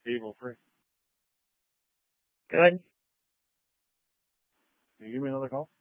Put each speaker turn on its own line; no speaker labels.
cable free.
Good.
Can you give me another call?